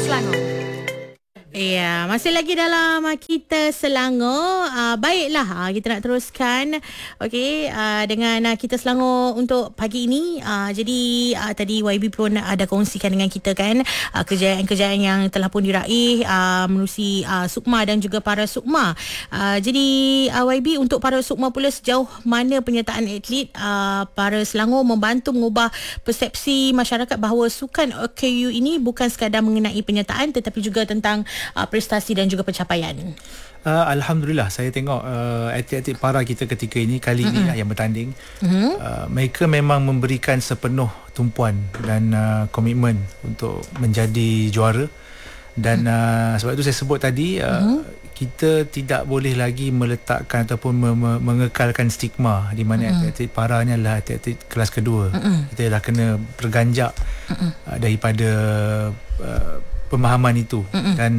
Selangor. Ya, masih lagi dalam Kita Selangor. Baiklah, kita nak teruskan dengan Kita Selangor untuk pagi ini. Jadi tadi YB pun ada kongsikan dengan kita kan kejayaan-kejayaan yang telah pun diraih menerusi Sukma dan juga para Sukma. Jadi YB, untuk para Sukma pula, sejauh mana penyertaan atlet para Selangor membantu mengubah persepsi masyarakat bahawa sukan OKU ini bukan sekadar mengenai penyertaan tetapi juga tentang prestasi dan juga pencapaian. Alhamdulillah, saya tengok atlet-atlet para kita ketika ini, kali ini yang bertanding, mereka memang memberikan sepenuh tumpuan dan komitmen untuk menjadi juara. Dan sebab itu saya sebut tadi, kita tidak boleh lagi meletakkan ataupun mengekalkan stigma di mana atlet-atlet para ni adalah atlet-atlet kelas kedua. Kita dah kena berganjak daripada pemahaman itu. Dan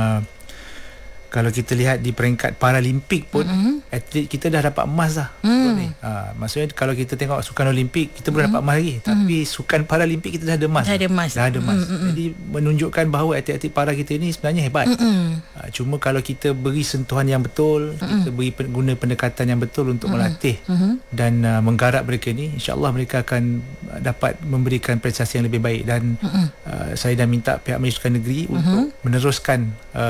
kalau kita lihat di peringkat Paralimpik pun, atlet kita dah dapat emas dah ni. Maksudnya kalau kita tengok sukan Olimpik, kita belum dapat emas lagi, tapi sukan Paralimpik kita dah ada emas. Dah ada emas. Jadi menunjukkan bahawa atlet-atlet para kita ni sebenarnya hebat. Cuma kalau kita beri sentuhan yang betul, kita beri guna pendekatan yang betul untuk melatih dan menggarap mereka ni, insya-Allah mereka akan dapat memberikan prestasi yang lebih baik. Dan saya dah minta pihak Majlis Sukan Negeri untuk meneruskan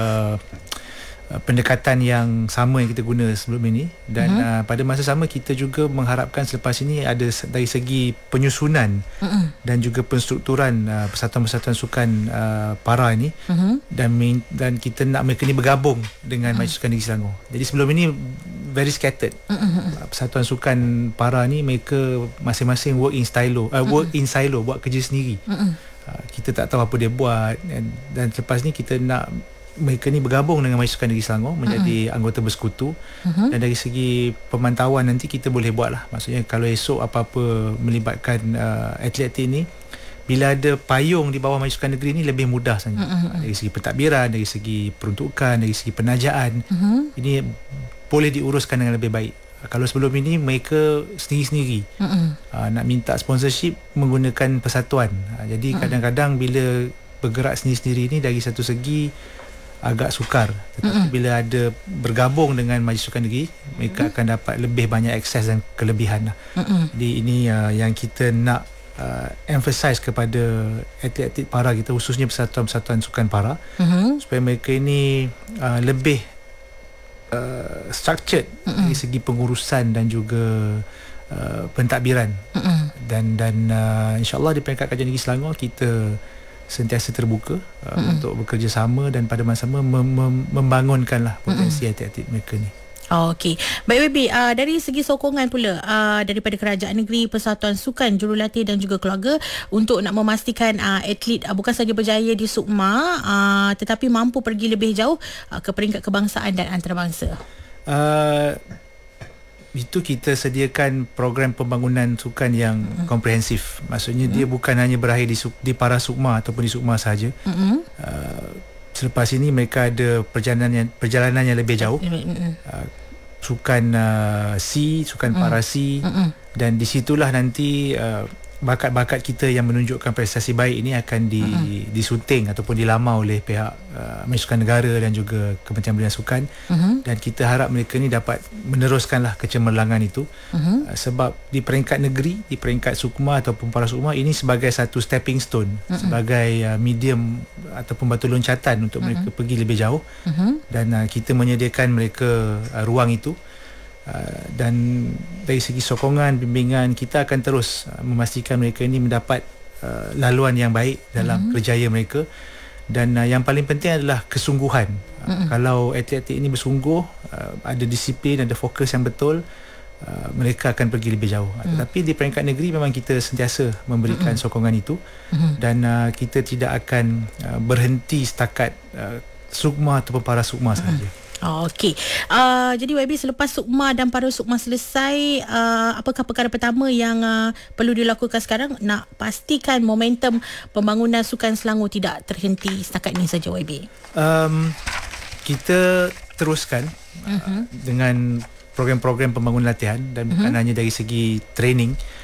pendekatan yang sama yang kita guna sebelum ini. Dan pada masa sama kita juga mengharapkan selepas ini ada dari segi penyusunan dan juga penstrukturan persatuan-persatuan sukan para ini, dan kita nak mereka ni bergabung dengan Majlis Sukan Negeri Selangor. Jadi sebelum ini very scattered. Persatuan sukan para ni mereka masing-masing work in silo, buat kerja sendiri. Kita tak tahu apa dia buat, dan selepas ni kita nak mereka ni bergabung dengan Majlis Sukan Negeri Selangor menjadi anggota bersekutu. Dan dari segi pemantauan nanti kita boleh buat lah. Maksudnya kalau esok apa-apa melibatkan atlet-atlet ni, bila ada payung di bawah Majlis Sukan Negeri ni lebih mudah saja. Dari segi pentadbiran, dari segi peruntukan, dari segi penajaan, ini boleh diuruskan dengan lebih baik. Kalau sebelum ini mereka sendiri-sendiri nak minta sponsorship menggunakan persatuan. Jadi kadang-kadang bila bergerak sendiri-sendiri ni dari satu segi agak sukar, tetapi bila ada bergabung dengan Majlis Sukan Negeri, mereka akan dapat lebih banyak akses dan kelebihan lah. Jadi ini yang kita nak emphasize kepada atlet-atlet para kita, khususnya persatuan-persatuan sukan para, supaya mereka ini lebih structured dari segi pengurusan dan juga pentadbiran. Dan insya-Allah di peringkat Kajian Negeri Selangor kita sentiasa terbuka untuk bekerjasama dan pada masa sama membangunkanlah potensi atlet-atlet mereka ni. Okey. Baik YB, dari segi sokongan pula daripada kerajaan negeri, Persatuan Sukan, Jurulatih dan juga keluarga untuk nak memastikan atlet bukan saja berjaya di Sukma tetapi mampu pergi lebih jauh ke peringkat kebangsaan dan antarabangsa. Itu kita sediakan program pembangunan sukan yang komprehensif. Maksudnya dia bukan hanya berakhir di para Sukma ataupun di Sukma sahaja. Selepas ini mereka ada perjalanan yang lebih jauh. Sukan C, sukan para C, dan di situlah nanti bakat-bakat kita yang menunjukkan prestasi baik ini akan disunting ataupun dilamar oleh pihak Majlis Sukan Negara dan juga Kementerian Pendidikan Sukan. Dan kita harap mereka ni dapat meneruskanlah kecemerlangan itu. Sebab di peringkat negeri, di peringkat Sukma ataupun para Sukma, ini sebagai satu stepping stone, sebagai medium ataupun batu loncatan untuk mereka pergi lebih jauh. Dan kita menyediakan mereka ruang itu. Dan dari segi sokongan, bimbingan, kita akan terus memastikan mereka ini mendapat laluan yang baik dalam kerjaya mereka. Dan yang paling penting adalah kesungguhan. Kalau atlet-atlet ini bersungguh, ada disiplin, ada fokus yang betul, mereka akan pergi lebih jauh. Tetapi di peringkat negeri memang kita sentiasa memberikan sokongan itu. Dan kita tidak akan berhenti setakat Sukma ataupun para Sukma sahaja. Okey. Jadi YB, selepas Sukma dan para Sukma selesai, apakah perkara pertama yang perlu dilakukan sekarang nak pastikan momentum pembangunan sukan Selangor tidak terhenti setakat ini saja YB? Kita teruskan dengan program-program pembangunan latihan, dan bukan hanya dari segi training.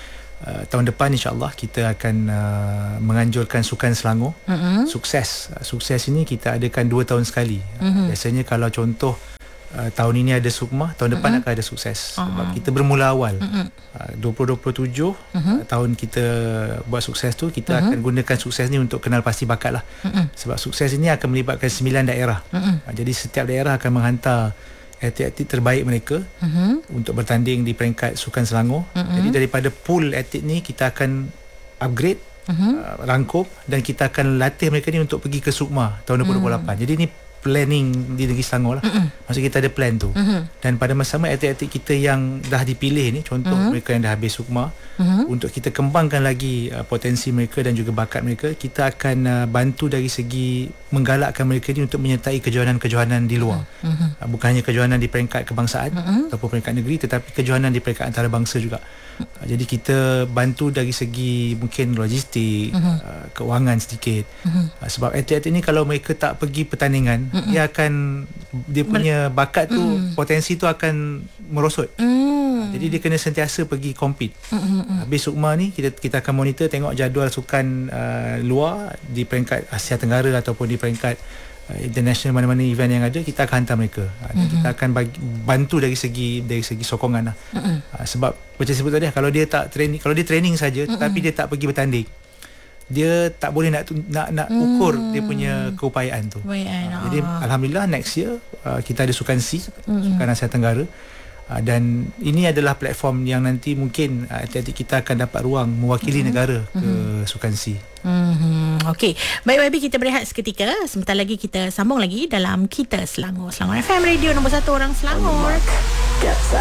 tahun depan insya-Allah kita akan menganjurkan Sukan Selangor. Sukses ini kita adakan 2 tahun sekali. Biasanya kalau contoh tahun ini ada Sukma, tahun depan akan ada sukses. Sebab kita bermula awal. 2027 tahun kita buat sukses tu, kita akan gunakan sukses ni untuk kenal pasti bakat lah. Sebab sukses ini akan melibatkan 9 daerah. Jadi setiap daerah akan menghantar atlet-atlet terbaik mereka untuk bertanding di peringkat Sukan Selangor. Jadi daripada pool atlet ni kita akan upgrade, rangkum, dan kita akan latih mereka ni untuk pergi ke Sukma tahun 2028. Jadi ni planning di negeri Selangor lah. Maksud kita ada plan tu. Dan pada masa sama atlet-atlet kita yang dah dipilih ni, contoh mereka yang dah habis Sukma, untuk kita kembangkan lagi potensi mereka dan juga bakat mereka, kita akan bantu dari segi menggalakkan mereka ni untuk menyertai kejohanan-kejohanan di luar. Bukan hanya kejohanan di peringkat kebangsaan ataupun peringkat negeri, tetapi kejohanan di peringkat antarabangsa juga. Jadi kita bantu dari segi mungkin logistik, keuangan sedikit. Sebab atlet-atlet ni kalau mereka tak pergi pertandingan, dia punya bakat tu, potensi tu akan merosot. Jadi dia kena sentiasa pergi compete. Habis Sukma ni kita akan monitor, tengok jadual sukan luar di peringkat Asia Tenggara ataupun di peringkat international, mana-mana event yang ada, kita akan hantar mereka. Dan kita akan bantu dari segi sokongan lah. Sebab macam sebut tadi, kalau dia training saja tetapi dia tak pergi bertanding, dia tak boleh nak ukur dia punya keupayaan tu. Jadi alhamdulillah next year kita ada Sukan C, Sukan Asia Tenggara. Dan ini adalah platform yang nanti mungkin atlet kita akan dapat ruang mewakili negara ke Sukan C. Okey, baik YB, kita berehat seketika. Sebentar lagi kita sambung lagi dalam Kita Selangor. Selangor FM, radio nombor 1 orang Selangor.